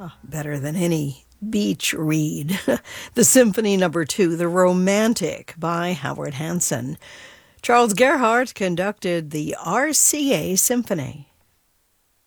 Better than any beach read. The Symphony Number 2, The Romantic by Howard Hanson. Charles Gerhardt conducted the RCA Symphony.